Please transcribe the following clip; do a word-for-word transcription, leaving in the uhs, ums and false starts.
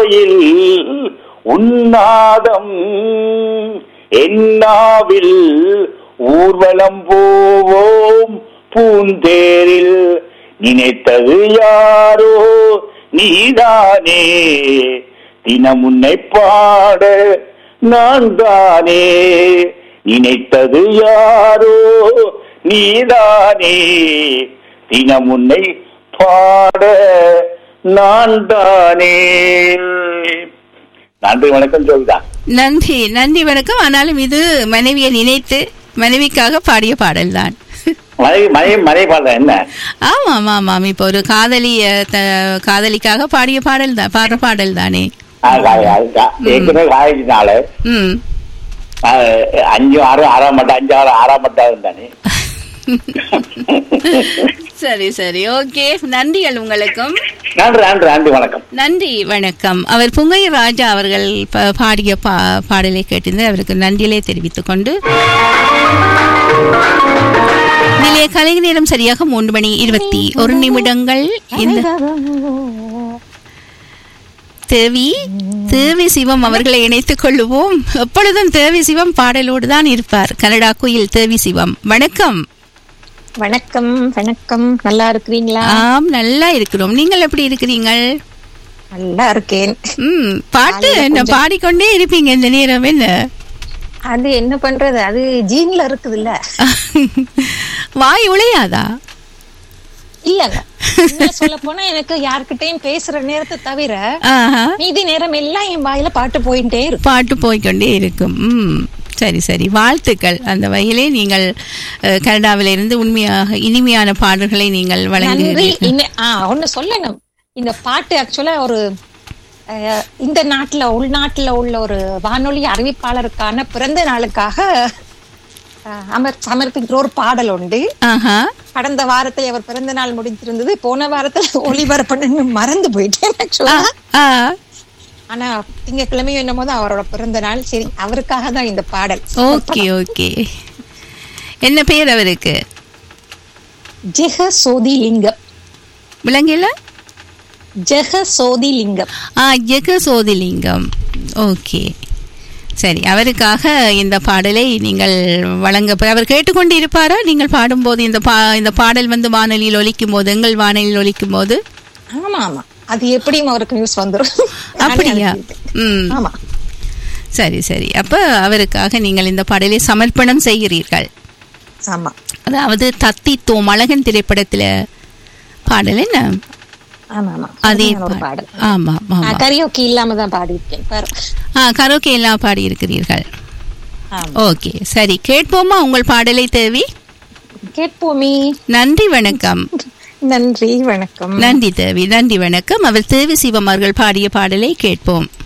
கோயில் உன்னாதம் என்னாவில் ஊர்வலம் போவோம் பூந்தேரில் நினைத்தது யாரோ நீதானே தினம் உன்னை பாட நான் தானே நினைத்தது யாரோ நீதானே தினம் உன்னை பாட நான் தானே. நன்றி வணக்கம் ஜோதிதா. நன்றி நன்றி வணக்கம். ஆனாலும் இது மனைவியை நினைத்து மனைவிக்காக பாடிய பாடல் தான். மனைவி மனைவி மனைவி பாடல் என்ன? ஆமாம் ஆமாம். இப்போ ஒரு காதலி காதலிக்காக பாடிய பாடல் தான், பாடுற பாடல் தானே. காலேஜினால அஞ்சு ஆறு ஆறாம் மட்டம் அஞ்சு ஆறு ஆறாம் மட்டம் இருந்தானே. சரி சரி ஓகே. நன்றிகள் உங்களுக்கும். நன்றி நன்றி நன்றி வணக்கம். நன்றி வணக்கம். அவர் புங்கை ராஜா அவர்கள் பாடிய பா பாடலை கேட்டிருந்தார். அவருக்கு நன்றியிலே தெரிவித்துக் கொண்டு நிலைய கலை நேரம் சரியாக மூன்று மணி இருபத்தி ஒரு நிமிடங்கள். இந்த தேவி தேவி சிவம் அவர்களை இணைத்துக் கொள்ளுவோம். எப்பொழுதும் தேவி சிவம் பாடலோடு தான் இருப்பார். கனடா குயில் தேவி சிவம். வணக்கம். வணக்கம் வணக்கம். நல்லா இருக்கிறீங்களா? ஆம் நல்லா இருக்கிறோம். நீங்கள் எப்படி இருக்கிறீங்கள்? நல்லா இருக்கேன். ம் பாட்டு என்ன பாடிக்கொண்டே இருப்பீங்க இந்த நேரம்? என்ன அது என்ன பண்றது, அது ஜீன்ல இருக்குது இல்ல. வாய் உளையாதா? இல்லங்க, சொல்ல போனா எனக்கு யார்கிட்டயும் பேசுற நேரத்தை தவிர மீதி நேரம் எல்லாம் என் வாயில பாட்டு போயிட்டே இருக்கும். பாட்டு போய்கொண்டே இருக்கும். ம் சரி சரி வாழ்த்துக்கள். அந்த வகையிலே நீங்கள் கனடாவிலிருந்து உண்மையாக இனிமையான பாடல்களை நீங்கள் வழங்குகிறீர்கள். ஒன்னு சொல்லணும், இந்த பாட்டு ஆக்சுவலா ஒரு இந்த நாட்டுல உள்நாட்டுல உள்ள ஒரு வானொலி அறிவிப்பாளருக்கான பிறந்த நாளுக்காக அமர் சமர்ப்பிக்கிற ஒரு பாடல் உண்டு. கடந்த வாரத்தில் அவர் பிறந்த நாள் முடிஞ்சிருந்தது. போன வாரத்துல ஒளிபரப்பு மறந்து போயிட்டேன் ஆக்சுவலா. ஆனா திங்கட்கிழமையும் என்னமோ தான் அவரோட பிறந்த நாள். சரி, அவருக்காக தான் இந்த பாடல். Okay okay. என்ன பெயர் அவருக்கு? ஜெக சோதிலிங்கம். விளங்கல? ஜெக சோதிலிங்கம். ஆ ஜெக சோதிலிங்கம். ஓகே சரி. அவருக்காக இந்த பாடலை நீங்கள் வழங்க, அவர் கேட்டுக்கொண்டு இருப்பாரா நீங்கள் பாடும்போது? இந்த பா இந்த பாடல் வந்து வானொலியில் ஒலிக்கும் போது, எங்கள் வானொலியில் ஒலிக்கும் போது? ஆமா ஆமா, அது எப்படியும் அவருக்கு நியூஸ் வந்துடும். அப்படியா? ம் ஆமா. சரி சரி. அப்ப அவருக்காக நீங்கள் இந்த பாடலை சமர்ப்பணம் செய்கிறீர்கள். ஆமா. அதாவது தத்தித்தோ அழகன் திரைப்படத்துல பாடல் என்ன? அதே பாடல். ஆமா ஆமா. கரியோக்கி இல்லாம தான் பாடி இருக்கேன். ஆ கரோக்கே எல்லாம் பாடி இருக்கிறீர்கள். ஓகே சரி, கேட்போமா உங்கள் பாடலை தேவி? கேட்போமே. நன்றி வணக்கம். நன்றி வணக்கம். நன்றி தேவி, நன்றி வணக்கம். அவர் தேவி சிவம் அவர்கள் பாடிய பாடலை கேட்போம்.